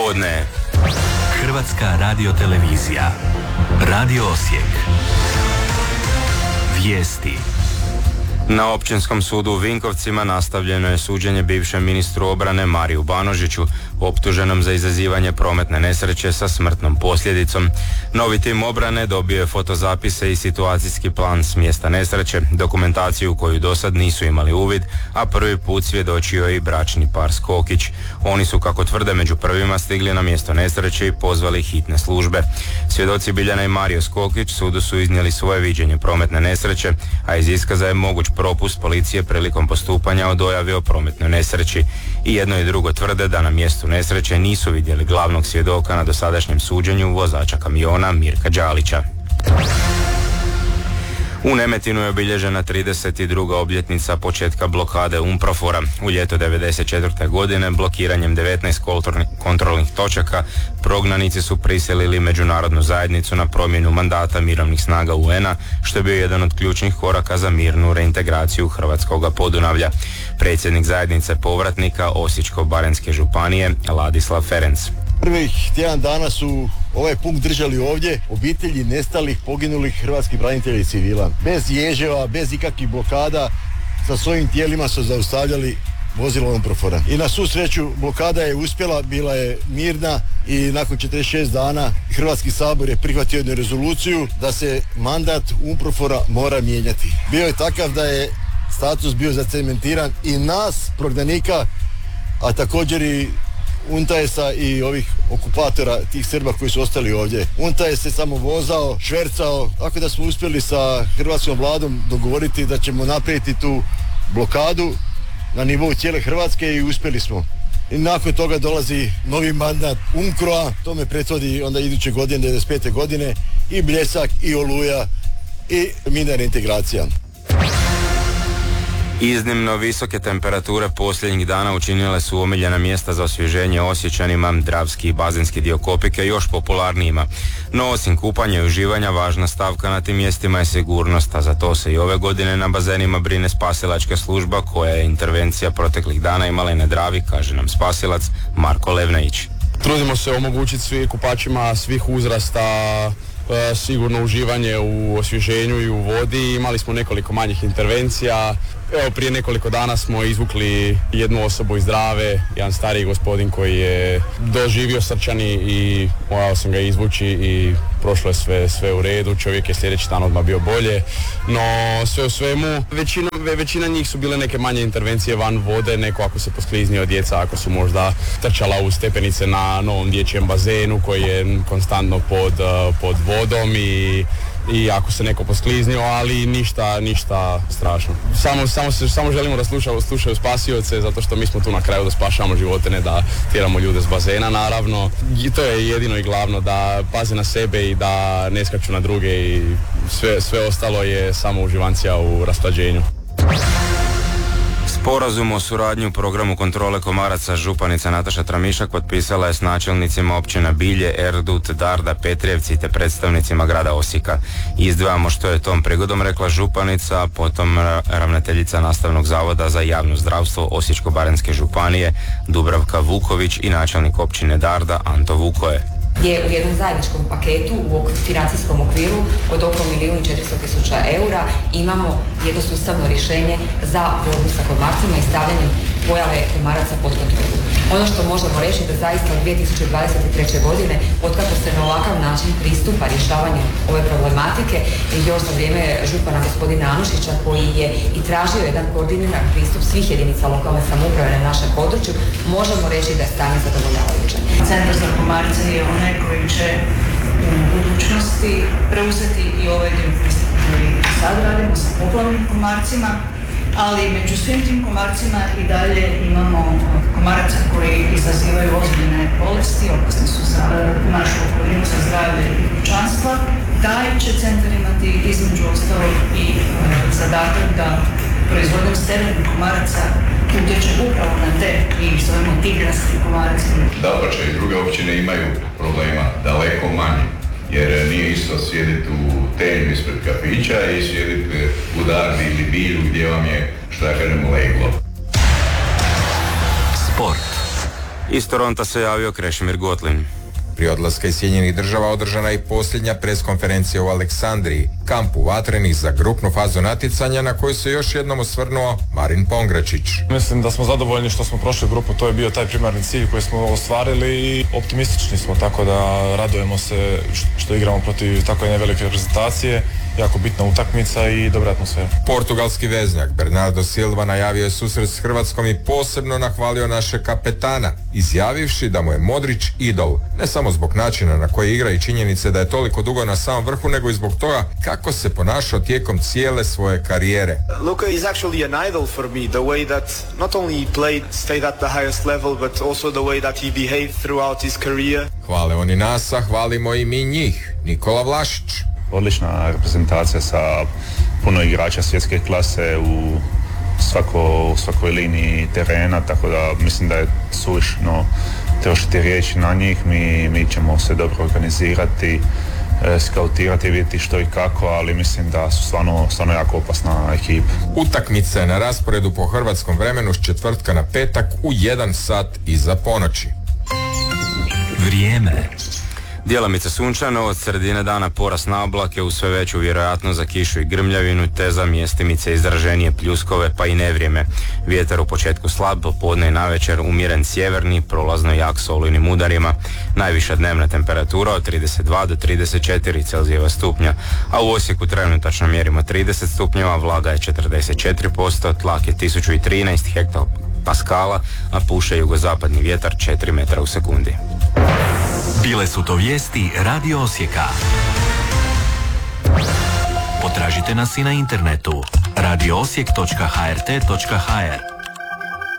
podne. Hrvatska radiotelevizija. Radio Osijek. Vijesti. Na Općinskom sudu u Vinkovcima nastavljeno je suđenje bivšem ministru obrane Mariju Banožiću, optuženom za izazivanje prometne nesreće sa smrtnom posljedicom. Novi tim obrane dobio je fotozapise i situacijski plan s mjesta nesreće, dokumentaciju koju dosad nisu imali uvid, a prvi put svjedočio je i bračni par Skokić. Oni su, kako tvrde, među prvima stigli na mjesto nesreće i pozvali hitne službe. Svjedoci Biljana i Mario Skokić sudu su iznijeli svoje viđenje prometne nesreće, a iz iskaza je moguć propust policije prilikom postupanja o dojavi o prometnoj nesreći. I jedno i drugo tvrde da na mjestu nesreće nisu vidjeli glavnog svjedoka na dosadašnjem suđenju, vozača kamiona Mirka Đalića. U Nemetinu je obilježena 32. obljetnica početka blokade UNPROFOR-a. U ljeto 1994. godine blokiranjem 19 kontrolnih točaka prognanici su prisilili međunarodnu zajednicu na promjenu mandata mirovnih snaga UN-a, što je bio jedan od ključnih koraka za mirnu reintegraciju Hrvatskoga Podunavlja. Predsjednik zajednice povratnika Osječko-baranjske županije Ladislav Ferenc. Prvih tjedan dana su ovaj punkt držali ovdje obitelji nestalih, poginulih hrvatskih branitelja i civila. Bez ježeva, bez ikakvih blokada, sa svojim tijelima su zaustavljali vozilo UNPROFOR-a. I na svu sreću blokada je uspjela, bila je mirna i nakon 46 dana Hrvatski sabor je prihvatio jednu rezoluciju da se mandat UNPROFOR-a mora mijenjati. Bio je takav da je status bio zacementiran i nas, prognanika, a također i UNTAES-a i ovih okupatora, tih Srba koji su ostali ovdje. UNTAES se samo vozao, švercao, tako da smo uspjeli sa hrvatskom vladom dogovoriti da ćemo napraviti tu blokadu na nivou cijele Hrvatske i uspjeli smo. I nakon toga dolazi novi mandat UNKRO-a, tome prethodi onda iduće godine, 95. godine, i Bljesak, i Oluja, i mirna reintegracija. Iznimno visoke temperature posljednjih dana učinile su omiljena mjesta za osvježenje Osječanima, dravski i bazenski dio Kopike još popularnijima. No osim kupanja i uživanja, važna stavka na tim mjestima je sigurnost, a za to se i ove godine na bazenima brine spasilačka služba koja je intervencija proteklih dana imala i na Dravi, kaže nam spasilac Marko Levnajić. Trudimo se omogućiti svim kupačima svih uzrasta sigurno uživanje u osvježenju i u vodi. Imali smo nekoliko manjih intervencija. Evo, prije nekoliko dana smo izvukli jednu osobu iz Drave, jedan stariji gospodin koji je doživio srčani i morao sam ga izvući i prošlo je sve u redu. Čovjek je sljedeći dan odmah bio bolje, no sve u svemu većina njih su bile neke manje intervencije van vode, neko ako se poskliznio djeca, ako su možda trčala u stepenice na novom dječjem bazenu koji je konstantno pod vodom i ako se neko poskliznio, ali ništa strašno. Samo želimo da slušaju spasioce, zato što mi smo tu na kraju da spašavamo živote, ne da tjeramo ljude s bazena, naravno. I to je jedino i glavno, da paze na sebe i da ne skaču na druge i sve ostalo je samo uživancija u rashlađenju. Sporazum o suradnji u programu kontrole komaraca županica Nataša Tramišak potpisala je s načelnicima općina Bilje, Erdut, Darda, Petrijevci te predstavnicima grada Osijeka. Izdvajamo što je tom prigodom rekla županica, potom ravnateljica Nastavnog zavoda za javno zdravstvo Osječko-baranjske županije Dubravka Vuković i načelnik općine Darda Anto Vukoje. Je u jednom zajedničkom paketu u financijskom okviru od oko 1.400.000 eura imamo jedno sustavno rješenje za borbu sa komarcima i stavljanjem pojave komaraca pod kontrolu. Ono što možemo reći da zaista u 2023. godine, otkako se na ovakav način pristupa rješavanju ove problematike, još za vrijeme župana gospodina Anušića, koji je i tražio jedan koordiniran pristup svih jedinica lokalne samouprave na našem području, možemo reći da je stanje zadovoljavajuće. Centar za komarce je onaj koji će u budućnosti preuzeti i ovaj dio pristup koji sad radimo sa poplavnim komarcima, ali među svim tim komarcima i dalje imamo komaraca koji izazivaju ozbiljne bolesti, opasni su za našu okolinu, za zdravlje i pučanstva. Taj će centar imati između ostalog i zadatak da proizvodnjom sterilnih komaraca utječe upravo na te i zovemo tigrasti komarac. Dapače, i druge općine imaju problema daleko manje, jer nije isto sjediti u tenju ispred kafića i sjediti u Dardi ili Bilju gdje vam je, što ja kažem, leglo. Sport. Iz Toronta se javio Krešimir Gotlin. Prije odlaska iz Sjedinjenih Država održana je i posljednja preskonferencija u Aleksandriji, kampu vatrenih za grupnu fazu natjecanja na koju se još jednom osvrnuo Marin Pongračić. Mislim da smo zadovoljni što smo prošli grupu, to je bio taj primarni cilj koji smo ostvarili i optimistični smo, tako da radujemo se što igramo protiv tako jedne velike reprezentacije, jako bitna utakmica i dobra atmosfera. Portugalski veznjak Bernardo Silva najavio je susret s Hrvatskom i posebno nahvalio našeg kapetana, izjavivši da mu je Modrić idol, ne samo zbog načina na koji igra i činjenice da je toliko dugo na samom vrhu, nego i zbog toga kako se ponašao tijekom cijele svoje karijere. Luka is actually an idol for me, the way that not only he played, stayed at the highest level, but also the way that he behaved throughout his career. Hvale oni nas, a hvalimo i mi njih. Nikola Vlašić. Odlična reprezentacija sa puno igrača svjetske klase u svakoj liniji terena, tako da mislim da je suvišno trošiti riječi na njih. Mi ćemo se dobro organizirati, skautirati i vidjeti što i kako, ali mislim da su stvarno jako opasna ekipa. Utakmica je na rasporedu po hrvatskom vremenu s četvrtka na petak u 1 sat iza ponoći. Vrijeme. Djelomice sunčano, od sredine dana porast na oblake uz sve veću vjerojatnost za kišu i grmljavinu te za mjestimice izraženije pljuskove pa i nevrijeme. Vjetar u početku slab, popodne i navečer umjeren sjeverni, prolazno jak s olujnim udarima. Najviša dnevna temperatura od 32 do 34 Celzijeva stupnja, a u Osijeku trenutačno mjerimo 30 stupnjeva, vlaga je 44%, tlak je 1013 hektopaskala, a puše jugozapadni vjetar 4 metra u sekundi. Bile su to vijesti Radio Osijeka. Potražite nas i na internetu radioosijek.hrt.hr.